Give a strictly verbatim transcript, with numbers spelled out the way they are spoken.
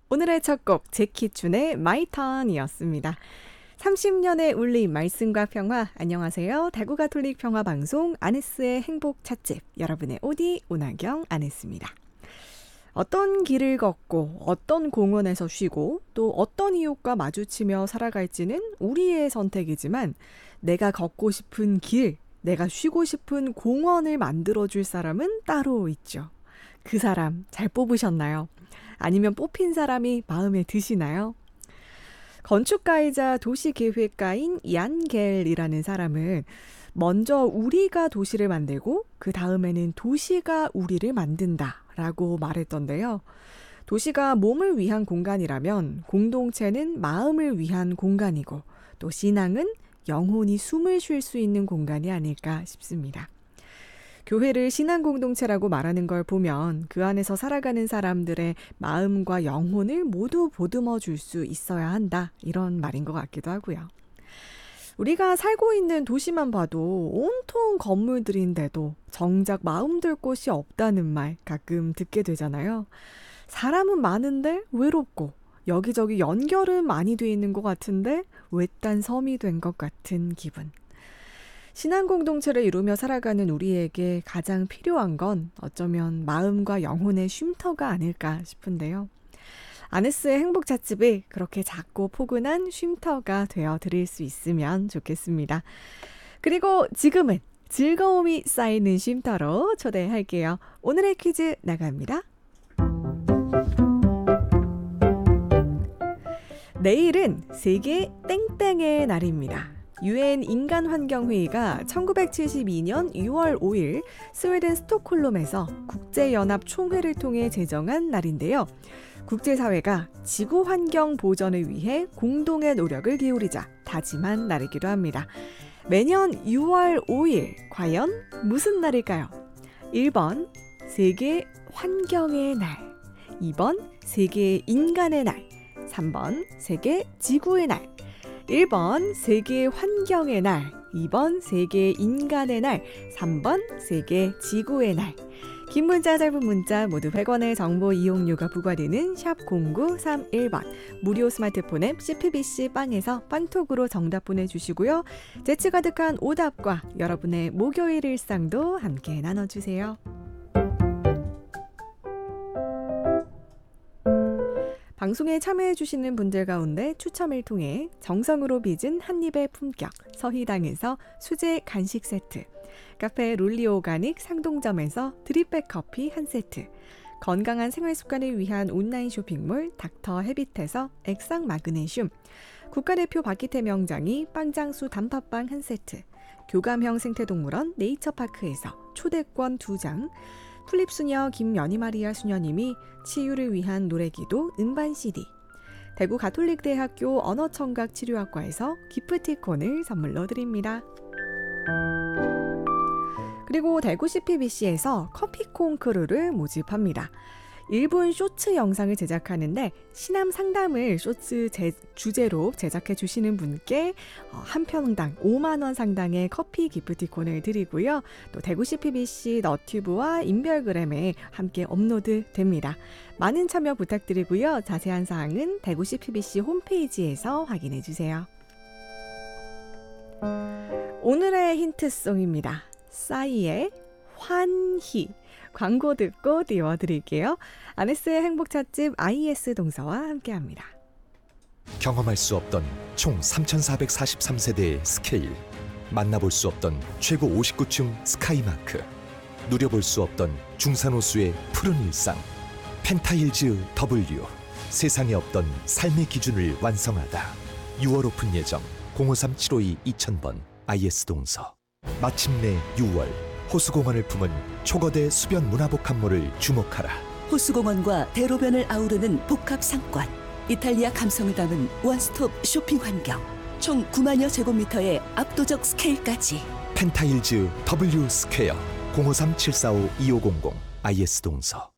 오늘의 첫 곡 재키춘의 마이 턴이었습니다. 삼십 년의 울림 말씀과 평화. 안녕하세요. 대구 가톨릭 평화 방송 아네스의 행복 찻집, 여러분의 오디 오나경 아네스입니다. 어떤 길을 걷고 어떤 공원에서 쉬고 또 어떤 이웃과 마주치며 살아갈지는 우리의 선택이지만, 내가 걷고 싶은 길, 내가 쉬고 싶은 공원을 만들어줄 사람은 따로 있죠. 그 사람 잘 뽑으셨나요? 아니면 뽑힌 사람이 마음에 드시나요? 건축가이자 도시계획가인 얀 겔이라는 사람은 먼저 우리가 도시를 만들고 그 다음에는 도시가 우리를 만든다 라고 말했던데요. 도시가 몸을 위한 공간이라면 공동체는 마음을 위한 공간이고, 또 신앙은 영혼이 숨을 쉴 수 있는 공간이 아닐까 싶습니다. 교회를 신앙 공동체라고 말하는 걸 보면 그 안에서 살아가는 사람들의 마음과 영혼을 모두 보듬어 줄 수 있어야 한다, 이런 말인 것 같기도 하고요. 우리가 살고 있는 도시만 봐도 온통 건물들인데도 정작 마음 둘 곳이 없다는 말 가끔 듣게 되잖아요. 사람은 많은데 외롭고 여기저기 연결은 많이 돼 있는 것 같은데 외딴 섬이 된 것 같은 기분. 신앙 공동체를 이루며 살아가는 우리에게 가장 필요한 건 어쩌면 마음과 영혼의 쉼터가 아닐까 싶은데요. 아네스의 행복 찻집이 그렇게 작고 포근한 쉼터가 되어 드릴 수 있으면 좋겠습니다. 그리고 지금은 즐거움이 쌓이는 쉼터로 초대할게요. 오늘의 퀴즈 나갑니다. 내일은 세계 땡땡의 날입니다. 유엔 인간환경회의가 천구백칠십이 년 유월 오일 스웨덴 스톡홀름에서 국제연합 총회를 통해 제정한 날인데요. 국제사회가 지구환경 보전을 위해 공동의 노력을 기울이자 다짐한 날이기도 합니다. 매년 유월 오일, 과연 무슨 날일까요? 일 번 세계 환경의 날, 이 번 세계 인간의 날, 삼 번 세계 지구의 날. 일 번 세계 환경의 날, 이 번 세계 인간의 날, 삼 번 세계 지구의 날. 긴 문자 짧은 문자 모두 백 원의 정보 이용료가 부과되는 샵 공구삼일 번, 무료 스마트폰 앱 씨피비씨 빵에서 빵톡으로 정답 보내주시고요. 재치 가득한 오답과 여러분의 목요일 일상도 함께 나눠주세요. 방송에 참여해주시는 분들 가운데 추첨을 통해 정성으로 빚은 한입의 품격 서희당에서 수제 간식 세트, 카페 롤리오가닉 상동점에서 드립백 커피 한 세트, 건강한 생활 습관을 위한 온라인 쇼핑몰 닥터 헤빗에서 액상 마그네슘, 국가대표 박기태 명장이 빵장수 단팥빵 한 세트, 교감형 생태동물원 네이처파크에서 초대권 두 장, 플립수녀 김연희마리아 수녀님이 치유를 위한 노래기도 음반 씨디, 대구 가톨릭대학교 언어청각치료학과에서 기프티콘을 선물로 드립니다. 그리고 대구 씨피비씨에서 커피콩 크루를 모집합니다. 일 분 쇼츠 영상을 제작하는데 시남 상담을 쇼츠 제, 주제로 제작해 주시는 분께 한 편당 오만 원 상당의 커피 기프티콘을 드리고요. 또 대구 씨피비씨 너튜브와 인별그램에 함께 업로드 됩니다. 많은 참여 부탁드리고요. 자세한 사항은 대구 씨피비씨 홈페이지에서 확인해 주세요. 오늘의 힌트송입니다. 싸이의 환희. 광고 듣고 띄워드릴게요. 아네스의 행복 찻집 아이에스 동서와 함께합니다. 경험할 수 없던 총 삼천사백사십삼 세대의 스케일, 만나볼 수 없던 최고 오십구 층 스카이마크, 누려볼 수 없던 중산호수의 푸른 일상. 펜타힐즈 W, 세상에 없던 삶의 기준을 완성하다. 유월 오픈 예정 공오삼 칠오이 이천 번 아이에스 동서. 마침내 유월, 호수공원을 품은 초거대 수변 문화복합물을 주목하라. 호수공원과 대로변을 아우르는 복합 상권, 이탈리아 감성을 담은 원스톱 쇼핑 환경, 총 구만여 제곱미터의 압도적 스케일까지. 펜타힐즈 W 스퀘어 공오삼 칠사오 이오공공 아이에스 동서.